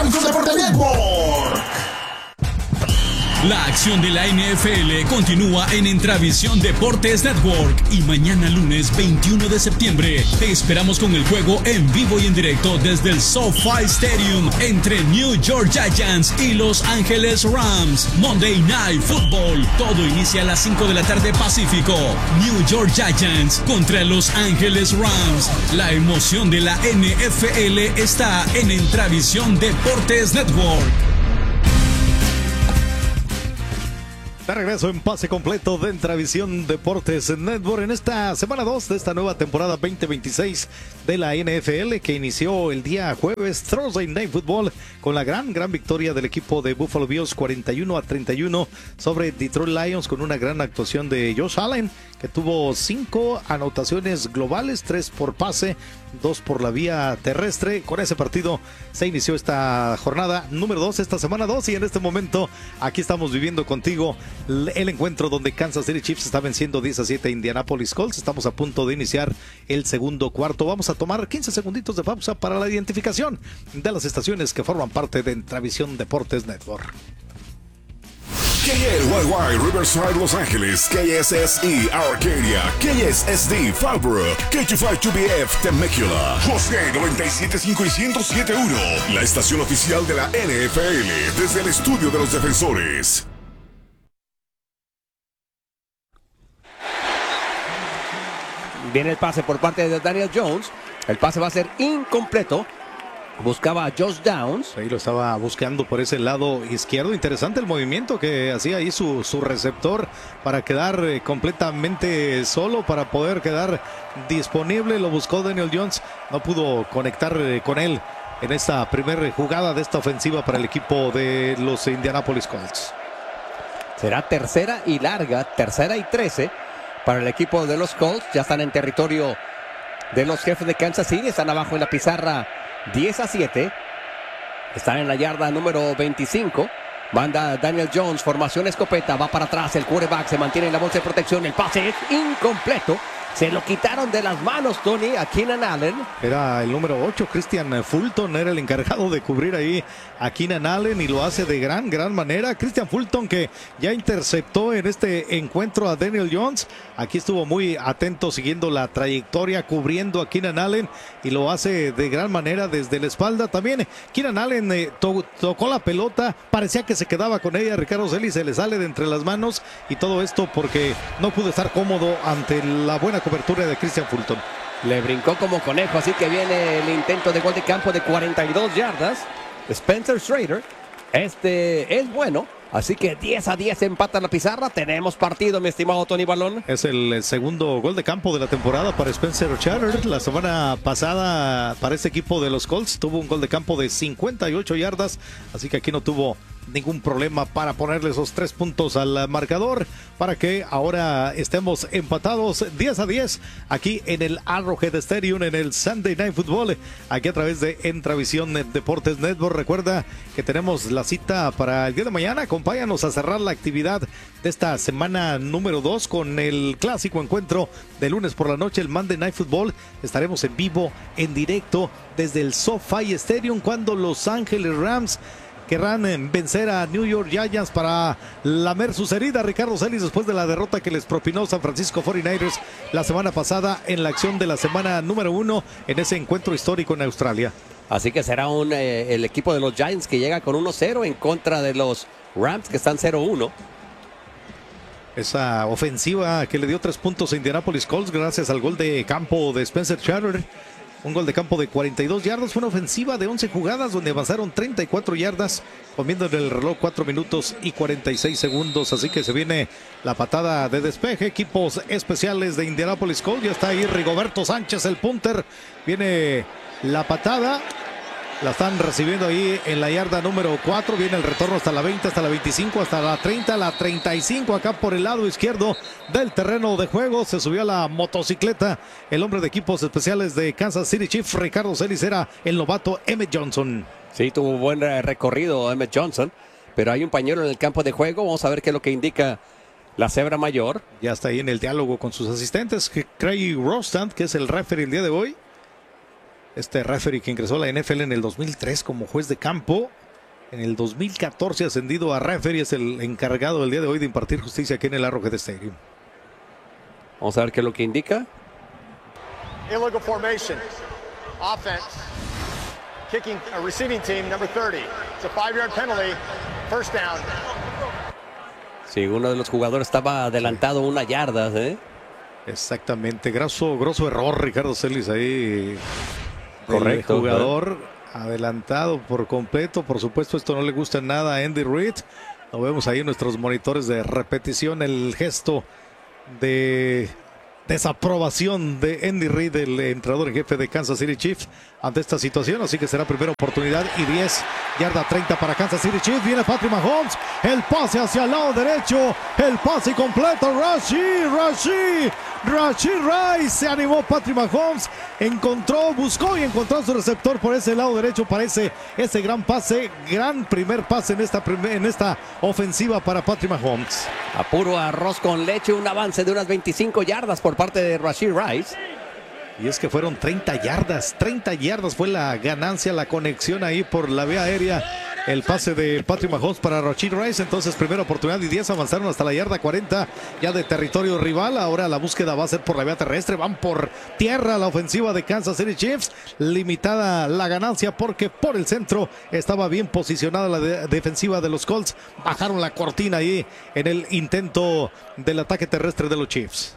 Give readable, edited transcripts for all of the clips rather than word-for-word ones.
Travisión Deportes Network. La acción de la NFL continúa en Entravisión Deportes Network y mañana lunes 21 de septiembre te esperamos con el juego en vivo y en directo desde el SoFi Stadium entre New York Giants y Los Ángeles Rams. Monday Night Football. Todo inicia a las 5 de la tarde Pacífico. New York Giants contra Los Ángeles Rams. La emoción de la NFL está en Entravisión Deportes Network. De regreso en pase completo de Entravisión Deportes Network en esta semana 2 de esta nueva temporada 2026 de la NFL que inició el día jueves, Thursday Night Football, con la gran victoria del equipo de Buffalo Bills 41-31 sobre Detroit Lions, con una gran actuación de Josh Allen, que tuvo 5 anotaciones globales, 3 por pase, 2 por la vía terrestre. Con ese partido se inició esta jornada número 2, esta semana 2, y en este momento aquí estamos viviendo contigo el encuentro donde Kansas City Chiefs está venciendo 10-7 a Indianapolis Colts. Estamos a punto de iniciar el segundo cuarto. Vamos a tomar 15 segunditos de pausa para la identificación de las estaciones que forman parte de Entravisión Deportes Network. KLYY Riverside Los Ángeles, KSSE Arcadia, KSSD Falbrook, K25BF Temecula, José 97.5 y 107.1, la estación oficial de la NFL desde el estudio de los defensores. Viene el pase por parte de Daniel Jones. El pase va a ser incompleto. Buscaba a Josh Downs. Ahí lo estaba buscando por ese lado izquierdo. Interesante el movimiento que hacía ahí su receptor para quedar completamente solo, para poder quedar disponible. Lo buscó Daniel Jones. No pudo conectar con él en esta primera jugada de esta ofensiva para el equipo de los Indianapolis Colts. Será tercera y larga, tercera y 13 para el equipo de los Colts. Ya están en territorio de los Jefes de Kansas City. Están abajo en la pizarra 10-7. Están en la yarda número 25. Manda Daniel Jones, formación escopeta, va para atrás. El quarterback se mantiene en la bolsa de protección. El pase es incompleto. Se lo quitaron de las manos, Tony, a Keenan Allen. Era el número 8, Christian Fulton, era el encargado de cubrir ahí a Keenan Allen y lo hace de gran manera. Christian Fulton, que ya interceptó en este encuentro a Daniel Jones. Aquí estuvo muy atento, siguiendo la trayectoria, cubriendo a Keenan Allen, y lo hace de gran manera desde la espalda. También Keenan Allen tocó la pelota, parecía que se quedaba con ella. Ricardo Celis se le sale de entre las manos, y todo esto porque no pudo estar cómodo ante la buena cobertura de Christian Fulton. Le brincó como conejo, así que viene el intento de gol de campo de 42 yardas. Spencer Strader, es bueno, así que 10-10 empata la pizarra. Tenemos partido, mi estimado Tony Balón. Es el segundo gol de campo de la temporada para Spencer Strader. La semana pasada para este equipo de los Colts tuvo un gol de campo de 58 yardas, así que aquí no tuvo ningún problema para ponerle esos 3 puntos al marcador, para que ahora estemos empatados 10-10 aquí en el Arrowhead Stadium, en el Sunday Night Football, aquí a través de Entravisión Deportes Network. Recuerda que tenemos la cita para el día de mañana. Acompáñanos a cerrar la actividad de esta semana número 2 con el clásico encuentro de lunes por la noche, el Monday Night Football. Estaremos en vivo, en directo desde el SoFi Stadium, cuando Los Ángeles Rams querrán vencer a New York Giants para lamer sus heridas. Ricardo Celis, después de la derrota que les propinó San Francisco 49ers la semana pasada en la acción de la semana número 1 en ese encuentro histórico en Australia. Así que será el equipo de los Giants que llega con 1-0 en contra de los Rams, que están 0-1. Esa ofensiva que le dio 3 puntos a Indianapolis Colts gracias al gol de campo de Spencer Strader. Un gol de campo de 42 yardas. Fue una ofensiva de 11 jugadas donde avanzaron 34 yardas, comiendo en el reloj 4 minutos y 46 segundos. Así que se viene la patada de despeje. Equipos especiales de Indianapolis Colts. Ya está ahí Rigoberto Sánchez, el punter. Viene la patada. La están recibiendo ahí en la yarda número 4. Viene el retorno hasta la 20, hasta la 25, hasta la 30, la 35. Acá por el lado izquierdo del terreno de juego. Se subió a la motocicleta el hombre de equipos especiales de Kansas City Chiefs, Ricardo Celis. Era el novato Emmett Johnson. Sí, tuvo un buen recorrido Emmett Johnson, pero hay un pañuelo en el campo de juego. Vamos a ver qué es lo que indica la cebra mayor. Ya está ahí en el diálogo con sus asistentes. Craig Rostand, que es el referee el día de hoy. Este referee que ingresó a la NFL en el 2003 como juez de campo. En el 2014 ascendido a referee, es el encargado el día de hoy de impartir justicia aquí en el Arrowhead Stadium. Vamos a ver qué es lo que indica. Illegal formation. Offense. Kicking, receiving team, number 30. It's a 5-yard penalty. First down. Sí, uno de los jugadores estaba adelantado 1 yarda, ¿eh? Exactamente, grosso error, Ricardo Celis ahí. Correcto. El jugador adelantado por completo. Por supuesto, esto no le gusta nada a Andy Reid. Lo vemos ahí en nuestros monitores de repetición, el gesto de desaprobación de Andy Reid, el entrenador en jefe de Kansas City Chiefs, ante esta situación. Así que será primera oportunidad y 10, yarda 30 para Kansas City Chiefs. Viene Patrick Mahomes, el pase hacia el lado derecho, el pase completo. Rashee Rice, se animó Patrick Mahomes, buscó y encontró su receptor por ese lado derecho para ese gran pase, gran primer pase en esta ofensiva para Patrick Mahomes. A puro arroz con leche, un avance de unas 25 yardas por parte de Rashee Rice. Y es que fueron 30 yardas fue la ganancia, la conexión ahí por la vía aérea. El pase de Patrick Mahomes para Rashee Rice. Entonces primera oportunidad y 10, avanzaron hasta la yarda 40 ya de territorio rival. Ahora la búsqueda va a ser por la vía terrestre, van por tierra la ofensiva de Kansas City Chiefs. Limitada la ganancia porque por el centro estaba bien posicionada la defensiva de los Colts. Bajaron la cortina ahí en el intento del ataque terrestre de los Chiefs.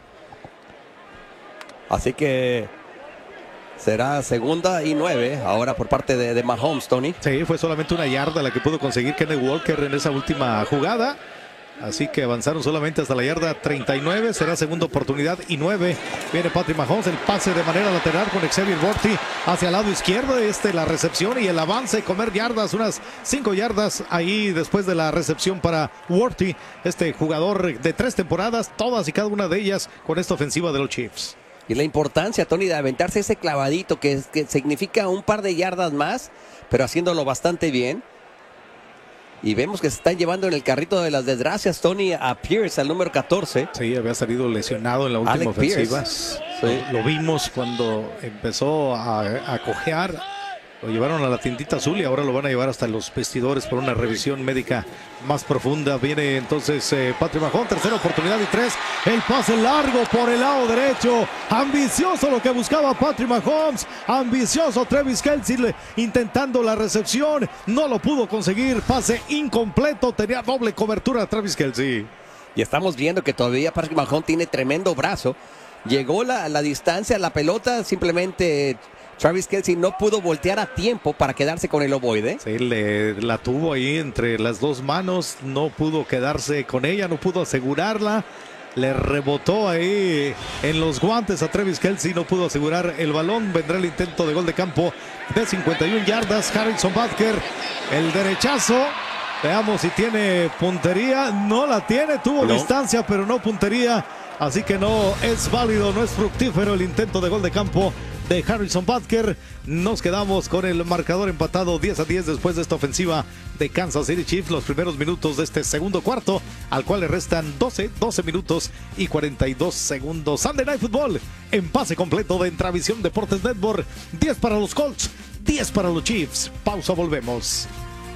Así que será 2ª y 9 ahora por parte de Mahomes, Tony. Sí, fue solamente 1 yarda la que pudo conseguir Kenneth Walker en esa última jugada. Así que avanzaron solamente hasta la yarda 39. Será segunda oportunidad y 9. Viene Patrick Mahomes, el pase de manera lateral con Xavier Worthy hacia el lado izquierdo. La recepción y el avance, comer yardas, unas 5 yardas ahí después de la recepción para Worthy. Este jugador de 3 temporadas, todas y cada una de ellas con esta ofensiva de los Chiefs. Y la importancia, Tony, de aventarse ese clavadito que significa un par de yardas más, pero haciéndolo bastante bien. Y vemos que se están llevando en el carrito de las desgracias, Tony, a Pierce, al número 14. Sí, había salido lesionado en la última Alec ofensiva. Sí. Lo vimos cuando empezó a cojear. Lo llevaron a la tiendita azul y ahora lo van a llevar hasta los vestidores por una revisión médica más profunda. Viene entonces Patrick Mahomes, tercera oportunidad y 3. El pase largo por el lado derecho. Ambicioso lo que buscaba Patrick Mahomes. Ambicioso Travis Kelce intentando la recepción. No lo pudo conseguir. Pase incompleto. Tenía doble cobertura Travis Kelce. Y estamos viendo que todavía Patrick Mahomes tiene tremendo brazo. Llegó la distancia, la pelota, simplemente Travis Kelce no pudo voltear a tiempo para quedarse con el ovoide. Sí, la tuvo ahí entre las dos manos, no pudo quedarse con ella, no pudo asegurarla. Le rebotó ahí en los guantes a Travis Kelce, no pudo asegurar el balón. Vendrá el intento de gol de campo de 51 yardas. Harrison Butker, el derechazo. Veamos si tiene puntería. No la tiene, tuvo distancia, pero no puntería. Así que no es válido, no es fructífero el intento de gol de campo de Harrison Butker. Nos quedamos con el marcador empatado 10-10 después de esta ofensiva de Kansas City Chiefs. Los primeros minutos de este segundo cuarto, al cual le restan 12 minutos y 42 segundos. Sunday Night Football en pase completo de Entravisión Deportes Network. 10 para los Colts, 10 para los Chiefs. Pausa, volvemos.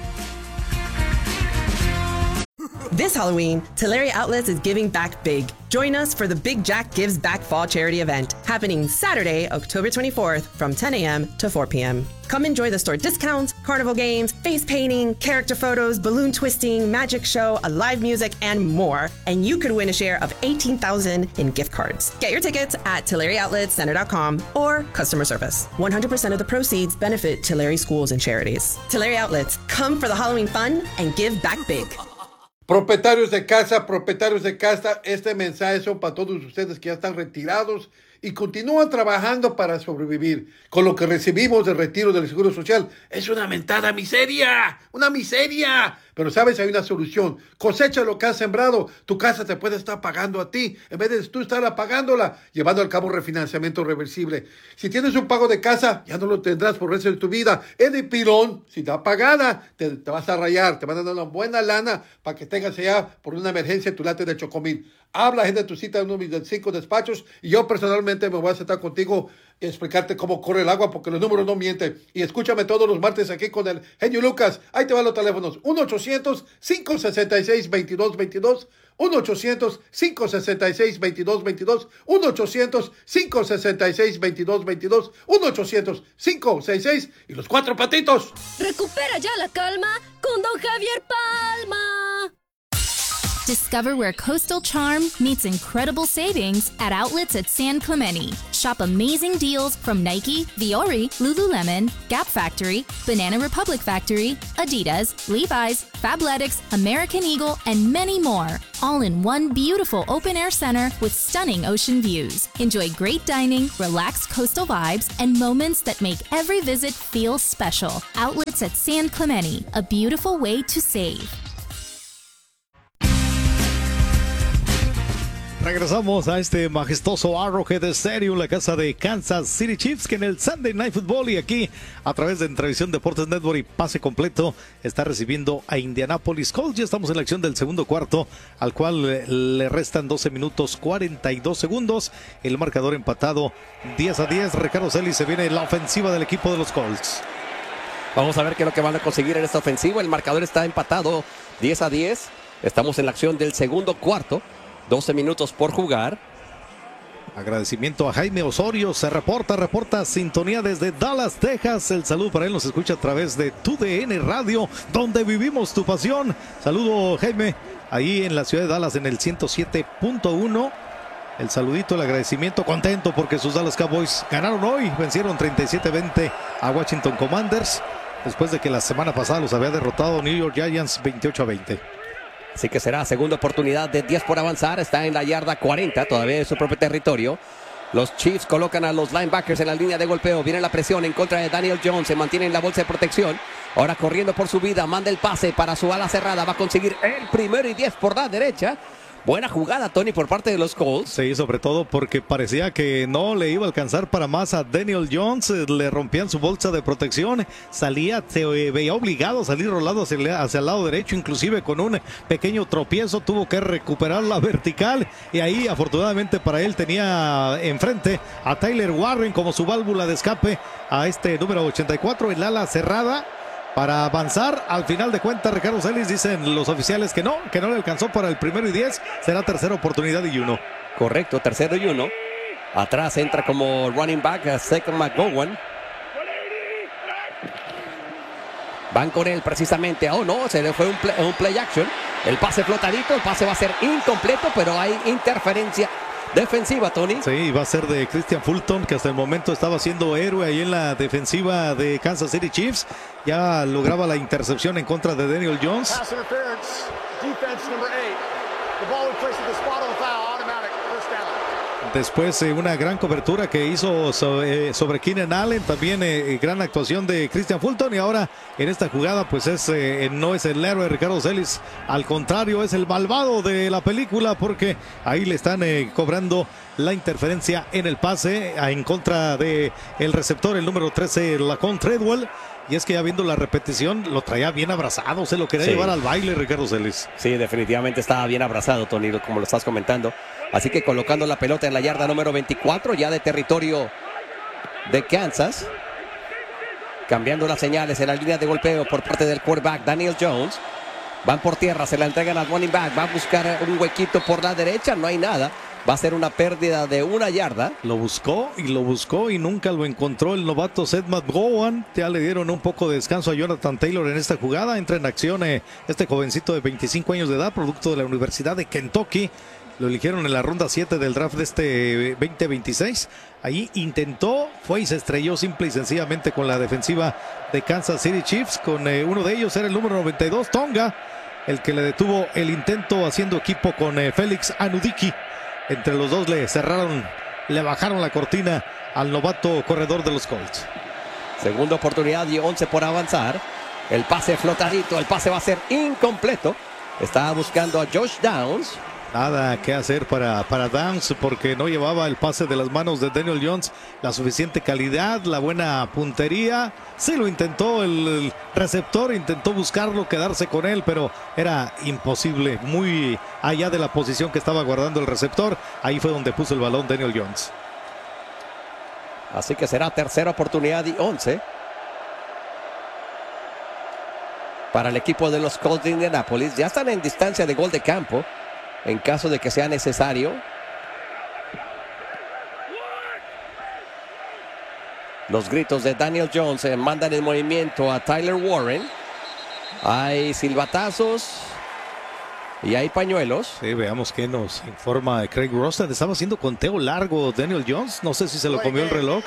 This Halloween, Tulare Outlets is giving back big. Join us for the Big Jack Gives Back Fall Charity event, happening Saturday, October 24th from 10 a.m. to 4 p.m. Come enjoy the store discounts, carnival games, face painting, character photos, balloon twisting, magic show, a live music, and more. And you could win a share of $18,000 in gift cards. Get your tickets at TulareOutletsCenter.com or customer service. 100% of the proceeds benefit Tulare schools and charities. Tulare Outlets, come for the Halloween fun and give back big. Propietarios de casa, este mensaje son para todos ustedes que ya están retirados y continúan trabajando para sobrevivir. Con lo que recibimos de retiro del Seguro Social es una mentada miseria, una miseria. Pero sabes, hay una solución. Cosecha lo que has sembrado. Tu casa te puede estar pagando a ti en vez de tú estar pagándola, llevando al cabo refinanciamiento reversible. Si tienes un pago de casa, ya no lo tendrás por el resto de tu vida. Es de pilón. Si está pagada, te vas a rayar. Te van a dar una buena lana para que tengas allá por una emergencia tu late de Chocomil. Habla, gente, de tu cita en uno de mis 5 despachos y yo personalmente me voy a sentar contigo explicarte cómo corre el agua porque los números no mienten. Y escúchame todos los martes aquí con el genio Lucas. Ahí te van los teléfonos. 1-800-566-2222. 1-800-566-2222. 1-800-566-2222. 1-800-566 y los 4 patitos. Recupera ya la calma con Don Javier Palma. Discover where coastal charm meets incredible savings at outlets at San Clemente. Shop amazing deals from Nike, Viore, Lululemon, Gap Factory, Banana Republic Factory, Adidas, Levi's, Fabletics, American Eagle, and many more. All in one beautiful open-air center with stunning ocean views. Enjoy great dining, relaxed coastal vibes, and moments that make every visit feel special. Outlets at San Clemente, a beautiful way to save. Regresamos a este majestuoso Arrowhead Stadium, la casa de Kansas City Chiefs, que en el Sunday Night Football y aquí a través de Entrevisión Deportes Network y Pase Completo está recibiendo a Indianapolis Colts. Ya estamos en la acción del segundo cuarto, al cual le restan 12 minutos 42 segundos. El marcador empatado 10-10. Ricardo Celis, se viene la ofensiva del equipo de los Colts. Vamos a ver qué es lo que van a conseguir en esta ofensiva. El marcador está empatado 10-10. Estamos en la acción del segundo cuarto. 12 minutos por jugar. Agradecimiento a Jaime Osorio, se reporta sintonía desde Dallas, Texas. El saludo para él, nos escucha a través de TUDN Radio, donde vivimos tu pasión. Saludo, Jaime, ahí en la ciudad de Dallas en el 107.1. El saludito, el agradecimiento, contento porque sus Dallas Cowboys ganaron hoy, vencieron 37-20 a Washington Commanders, después de que la semana pasada los había derrotado New York Giants 28-20. Así que será segunda oportunidad de 10 por avanzar. Está en la yarda 40, todavía en su propio territorio. Los Chiefs colocan a los linebackers en la línea de golpeo. Viene la presión en contra de Daniel Jones. Se mantiene en la bolsa de protección. Ahora corriendo por su vida. Manda el pase para su ala cerrada. Va a conseguir el 1-10 por la derecha. Buena jugada, Tony, por parte de los Colts. Sí, sobre todo porque parecía que no le iba a alcanzar para más a Daniel Jones. Le rompían su bolsa de protección. Salía, se veía obligado a salir rolado hacia el lado derecho, inclusive con un pequeño tropiezo. Tuvo que recuperar la vertical. Y ahí, afortunadamente para él, tenía enfrente a Tyler Warren como su válvula de escape a este número 84, el ala cerrada. Para avanzar, al final de cuentas, Ricardo Celis, dicen los oficiales que no le alcanzó para el 1-10, será tercera oportunidad y 1. Correcto, 3-1. Atrás entra como running back Zach McGowan. Van con él precisamente. Oh no, se le fue un play action. El pase flotadito, el pase va a ser incompleto, pero hay interferencia defensiva, Tony. Sí, va a ser de Christian Fulton, que hasta el momento estaba siendo héroe ahí en la defensiva de Kansas City Chiefs. Ya lograba la intercepción en contra de Daniel Jones. Después una gran cobertura que hizo sobre Keenan Allen, también gran actuación de Christian Fulton, y ahora en esta jugada pues no es el héroe Ricardo Celis, al contrario es el malvado de la película, porque ahí le están cobrando la interferencia en el pase en contra de el receptor, el número 13, Laquan Treadwell. Y es que ya viendo la repetición, lo traía bien abrazado, se lo quería llevar al baile, Ricardo Celis. Sí, definitivamente estaba bien abrazado, Tony, como lo estás comentando. Así que colocando la pelota en la yarda número 24, ya de territorio de Kansas. Cambiando las señales en la línea de golpeo por parte del quarterback Daniel Jones. Van por tierra, se la entregan al running back, va a buscar un huequito por la derecha, no hay nada. Va a ser una pérdida de 1 yarda. Lo buscó y nunca lo encontró el novato Seth McGowan. Ya le dieron un poco de descanso a Jonathan Taylor en esta jugada. Entra en acción este jovencito de 25 años de edad, producto de la Universidad de Kentucky. Lo eligieron en la ronda 7 del draft de este 2026. Ahí intentó, fue y se estrelló simple y sencillamente con la defensiva de Kansas City Chiefs. Con uno de ellos era el número 92, Tonga, el que le detuvo el intento haciendo equipo con Félix Anudiki. Entre los dos le bajaron la cortina al novato corredor de los Colts. Segunda oportunidad y 11 por avanzar. El pase flotadito, el pase va a ser incompleto. Estaba buscando a Josh Downs. Nada que hacer para Downs, porque no llevaba el pase de las manos de Daniel Jones la suficiente calidad, la buena puntería. Sí lo intentó el receptor, intentó buscarlo, quedarse con él, pero era imposible, muy allá de la posición que estaba guardando el receptor. Ahí fue donde puso el balón Daniel Jones. Así que será tercera oportunidad y 11 para el equipo de los Colts de Indianápolis. Ya están en distancia de gol de campo en caso de que sea necesario. Los gritos de Daniel Jones mandan en movimiento a Tyler Warren. Hay silbatazos y hay pañuelos. Sí, veamos qué nos informa Craig Rostad. Estaba haciendo conteo largo Daniel Jones. No sé si se lo comió el reloj.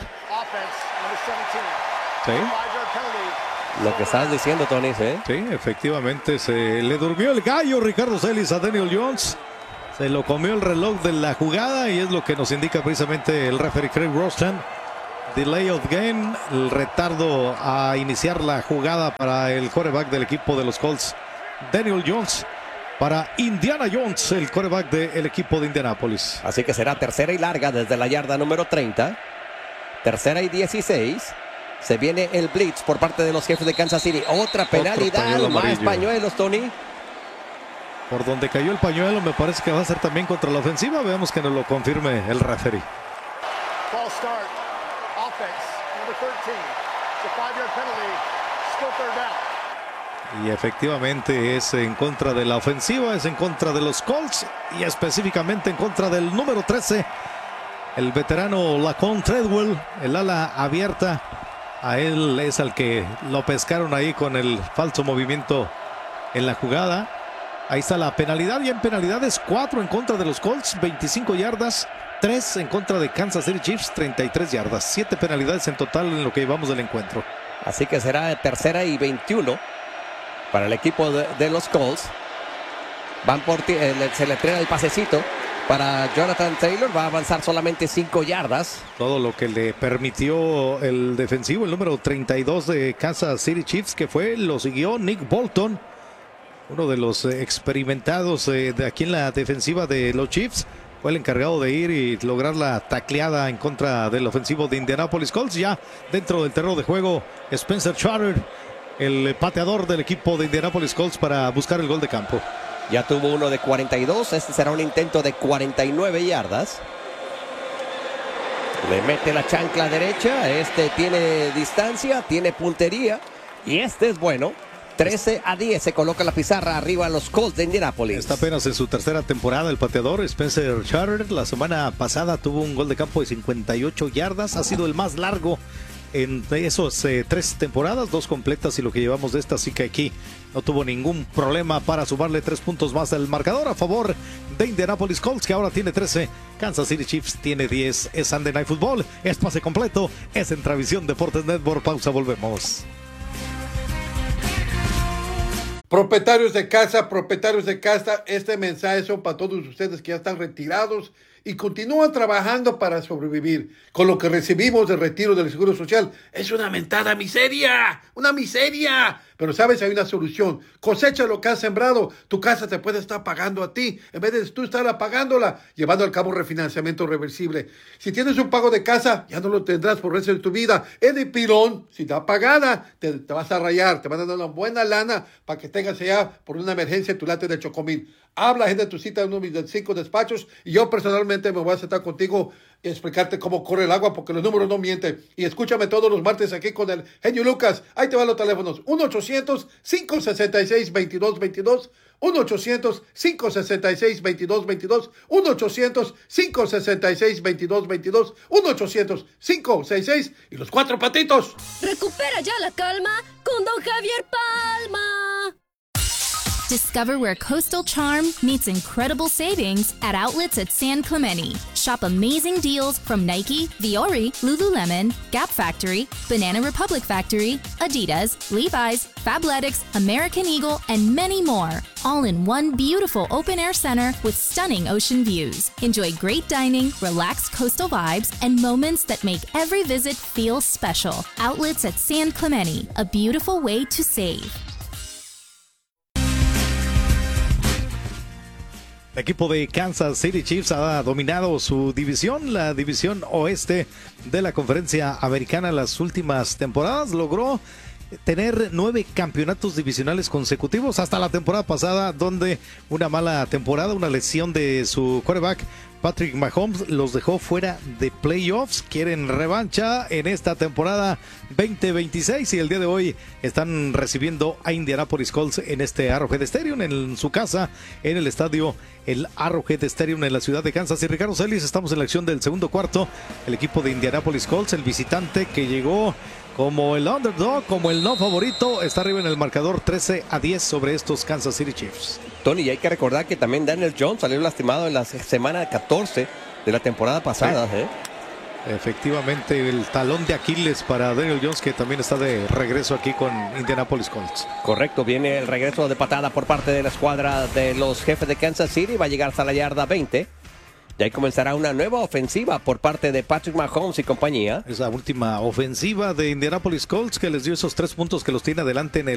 Sí. Lo que estás diciendo, Tony, ¿eh? Sí, efectivamente se le durmió el gallo Ricardo Celis a Daniel Jones. Se lo comió el reloj de la jugada y es lo que nos indica precisamente el referee Craig Rostad. Delay of game, el retardo a iniciar la jugada para el quarterback del equipo de los Colts, Daniel Jones, para Indiana Jones, el quarterback del equipo de Indianápolis. Así que será tercera y larga desde la yarda número 30. Tercera y 16. Se viene el blitz por parte de los Jefes de Kansas City. Otra penalidad, más pañuelos, Tony. Por donde cayó el pañuelo me parece que va a ser también contra la ofensiva. Veamos que nos lo confirme el referee. False start. Offense, number 13. It's a 5-yard penalty. Still third down. Y efectivamente es en contra de la ofensiva, es en contra de los Colts y específicamente en contra del número 13, el veterano Laquan Treadwell, el ala abierta. A él es al que lo pescaron ahí con el falso movimiento en la jugada. Ahí está la penalidad y en penalidades 4 en contra de los Colts, 25 yardas. 3 en contra de Kansas City Chiefs, 33 yardas. 7 penalidades en total en lo que llevamos del encuentro. Así que será tercera y 21 para el equipo de los Colts. Se le entrega el pasecito para Jonathan Taylor. Va a avanzar solamente 5 yardas. Todo lo que le permitió el defensivo, el número 32 de Kansas City Chiefs, que lo siguió Nick Bolton, uno de los experimentados de aquí en la defensiva de los Chiefs. Fue el encargado de ir y lograr la tacleada en contra del ofensivo de Indianapolis Colts. Ya dentro del terreno de juego, Spencer Charter, el pateador del equipo de Indianapolis Colts, para buscar el gol de campo. Ya tuvo uno de 42. Este será un intento de 49 yardas. Le mete la chancla derecha. Este tiene distancia, tiene puntería. Y este es bueno. 13-10 se coloca la pizarra arriba a los Colts de Indianapolis. Está apenas en su tercera temporada el pateador Spencer Charter. La semana pasada tuvo un gol de campo de 58 yardas. Ha sido el más largo en esos 3 temporadas, 2 completas y lo que llevamos de esta. Así que aquí no tuvo ningún problema para sumarle 3 puntos más al marcador a favor de Indianapolis Colts, que ahora tiene 13. Kansas City Chiefs tiene 10. Es Sunday Night Football. Es pase completo. Es en Travisión Deportes Network. Pausa, volvemos. Propietarios de casa, este mensaje son para todos ustedes que ya están retirados y continúan trabajando para sobrevivir. Con lo que recibimos de retiro del Seguro Social es una mentada miseria, una miseria. Pero sabes, hay una solución. Cosecha lo que has sembrado. Tu casa te puede estar pagando a ti en vez de tú estar pagándola, llevando a cabo un refinanciamiento reversible. Si tienes un pago de casa, ya no lo tendrás por el resto de tu vida. Es de pilón. Si está pagada, te vas a rayar. Te van a dar una buena lana para que tengas allá por una emergencia tu late de Chocomil. Habla, agenda tu cita en uno de mis 5 despachos y yo personalmente me voy a sentar contigo y explicarte cómo corre el agua, porque los números no mienten. Y escúchame todos los martes aquí con el genio Lucas. Ahí te van los teléfonos. 1-800-566-2222. 1-800-566-2222. 1-800-566-2222. 1-800-566 y los 4 patitos. Recupera ya la calma con Don Javier Palma. Discover where coastal charm meets incredible savings at outlets at San Clemente. Shop amazing deals from Nike, Viore, Lululemon, Gap Factory, Banana Republic Factory, Adidas, Levi's, Fabletics, American Eagle, and many more. All in one beautiful open-air center with stunning ocean views. Enjoy great dining, relaxed coastal vibes, and moments that make every visit feel special. Outlets at San Clemente, a beautiful way to save. El equipo de Kansas City Chiefs ha dominado su división, la división oeste de la Conferencia Americana, las últimas temporadas. Logró tener 9 campeonatos divisionales consecutivos hasta la temporada pasada, donde una mala temporada, una lesión de su quarterback Patrick Mahomes los dejó fuera de playoffs. Quieren revancha en esta temporada 2026 y el día de hoy están recibiendo a Indianapolis Colts en este Arrowhead Stadium, en su casa, en el estadio el Arrowhead Stadium en la ciudad de Kansas. Y Ricardo Celis, estamos en la acción del segundo cuarto. El equipo de Indianapolis Colts, el visitante que llegó como el underdog, como el no favorito, está arriba en el marcador 13-10 sobre estos Kansas City Chiefs. Tony, y hay que recordar que también Daniel Jones salió lastimado en la semana 14 de la temporada pasada. Sí. Efectivamente, el talón de Aquiles para Daniel Jones, que también está de regreso aquí con Indianapolis Colts. Correcto, viene el regreso de patada por parte de la escuadra de los Jefes de Kansas City, va a llegar hasta la yarda 20. Y ahí comenzará una nueva ofensiva por parte de Patrick Mahomes y compañía. Esa última ofensiva de Indianapolis Colts que les dio esos 3 puntos que los tiene adelante en el